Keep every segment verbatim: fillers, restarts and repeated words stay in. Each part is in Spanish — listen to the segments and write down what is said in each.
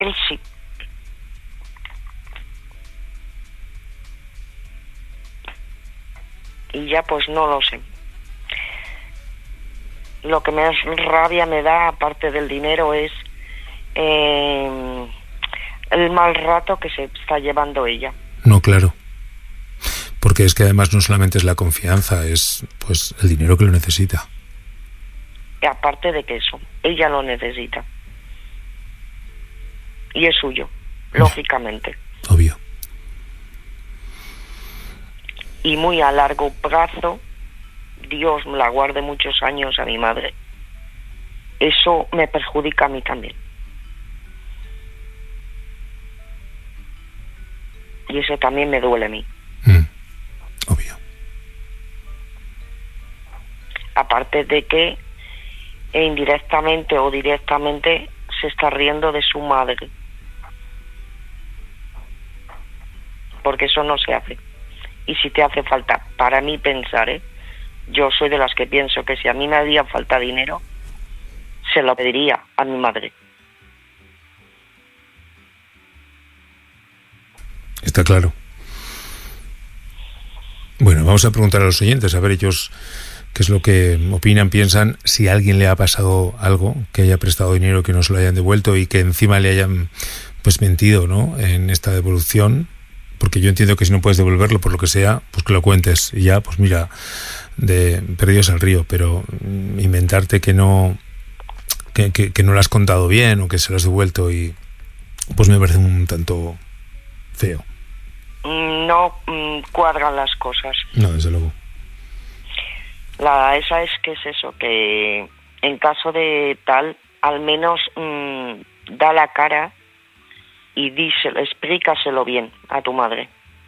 Él sí. Y ya pues no lo sé. Lo que más rabia me da, aparte del dinero, es eh, el mal rato que se está llevando ella. No, claro. Porque es que además no solamente es la confianza, es pues el dinero que lo necesita. Y aparte de que eso, ella lo necesita. Y es suyo, lógicamente. Obvio. Y muy a largo plazo, Dios me la guarde muchos años a mi madre, eso me perjudica a mí también. Y eso también me duele a mí. Mm, obvio. Aparte de que e indirectamente o directamente se está riendo de su madre. Porque eso no se hace. Y si te hace falta, para mí pensar, ¿eh? Yo soy de las que pienso que si a mí me haría falta dinero, se lo pediría a mi madre. Está claro. Bueno, vamos a preguntar a los oyentes, a ver ellos qué es lo que opinan, piensan, si a alguien le ha pasado algo, que haya prestado dinero, que no se lo hayan devuelto y que encima le hayan pues mentido, ¿no?, en esta devolución. Porque yo entiendo que si no puedes devolverlo por lo que sea, pues que lo cuentes y ya, pues mira, de perdidos al río, pero inventarte que no que, que, que no lo has contado bien o que se lo has devuelto, y pues me parece un tanto feo. No mmm, cuadran las cosas. No, desde luego. La esa es que es eso, que en caso de tal, al menos mmm, da la cara y díselo, explícaselo bien a tu madre.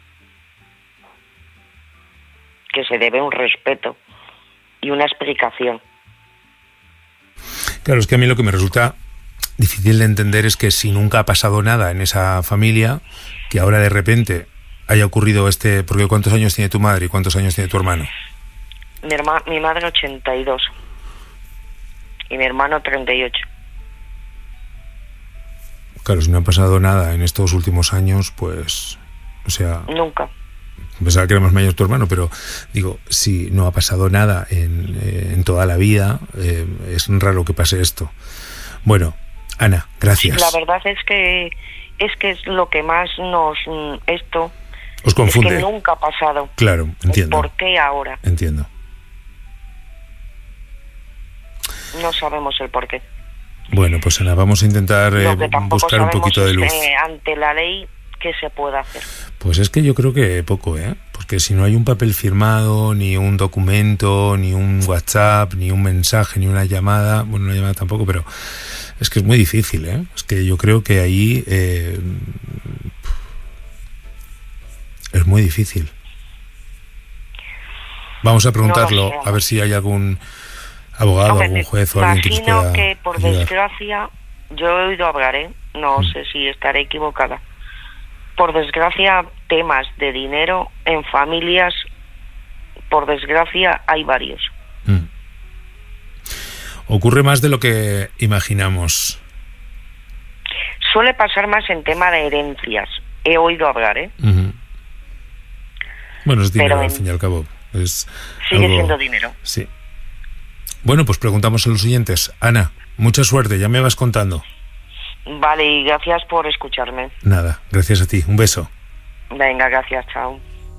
Que se debe un respeto y una explicación. Claro, es que a mí lo que me resulta difícil de entender es que si nunca ha pasado nada en esa familia, que ahora de repente haya ocurrido este... Porque ¿cuántos años tiene tu madre y cuántos años tiene tu hermano? Mi, herma, mi madre ochenta y dos y mi hermano treinta y ocho. Claro, si no ha pasado nada en estos últimos años, pues... O sea... Nunca. Pensaba que era más mayor tu hermano, pero digo, si no ha pasado nada en, eh, en toda la vida, eh, es raro que pase esto. Bueno, Ana, gracias. La verdad es que es que es lo que más nos... Esto... Os confunde. Es que nunca ha pasado. Claro, entiendo. ¿Por qué ahora? Entiendo. No sabemos el por qué. Bueno, pues Ana, vamos a intentar eh, buscar un poquito de luz. Que ante la ley, ¿qué se puede hacer? Pues es que yo creo que poco, ¿eh? Porque si no hay un papel firmado, ni un documento, ni un WhatsApp, ni un mensaje, ni una llamada, bueno, una llamada tampoco, pero es que es muy difícil, ¿eh? Es que yo creo que ahí eh, es muy difícil. Vamos a preguntarlo, no a ver si hay algún abogado, Hombre, algún juez o alguien que nos pueda imagino que, por ayudar. Desgracia, yo he oído hablar, ¿eh? No mm. sé si estaré equivocada. Por desgracia, temas de dinero en familias, por desgracia, hay varios. Mm. Ocurre más de lo que imaginamos. Suele pasar más en tema de herencias. He oído hablar, ¿eh? Uh-huh. Bueno, es dinero, en... al fin y al cabo. Es Sigue algo... siendo dinero. Sí. Bueno, pues preguntamos a los oyentes. Ana, mucha suerte, ya me vas contando. Vale, y gracias por escucharme. Nada, gracias a ti. Un beso. Venga, gracias, chao.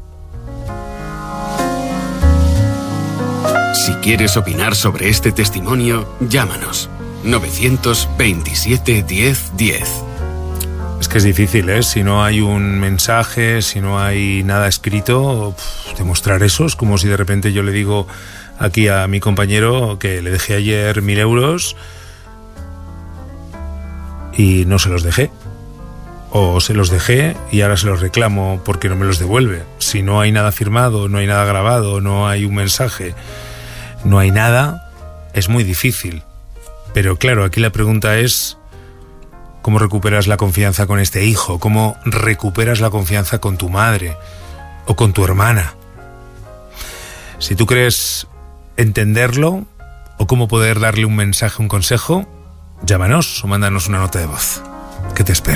Si quieres opinar sobre este testimonio, llámanos. novecientos veintisiete diez diez. Es que es difícil, ¿eh? Si no hay un mensaje, si no hay nada escrito, pff, demostrar eso es como si de repente yo le digo aquí a mi compañero que le dejé ayer mil euros y no se los dejé. O se los dejé y ahora se los reclamo porque no me los devuelve. Si no hay nada firmado, no hay nada grabado, no hay un mensaje, no hay nada, es muy difícil. Pero claro, aquí la pregunta es: ¿cómo recuperas la confianza con este hijo? ¿Cómo recuperas la confianza con tu madre o con tu hermana? Si tú crees entenderlo o cómo poder darle un mensaje, un consejo, llámanos o mándanos una nota de voz. que te espera.